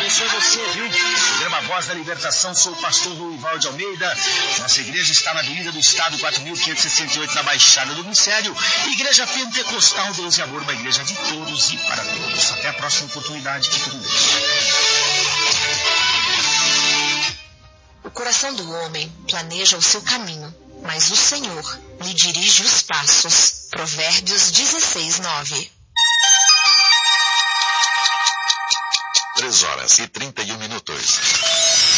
abençoe você, viu? Programa Voz da Libertação, sou o pastor Lourival de Almeida. Nossa igreja está na Avenida do Estado, 4.568, na Baixada do Ministério. Igreja Pentecostal Deus e Amor, uma igreja de todos e para todos. Até a próxima oportunidade, fique com Deus. O coração do homem planeja o seu caminho, mas o Senhor lhe dirige os passos. Provérbios 16:9. 3 horas e 31 minutos.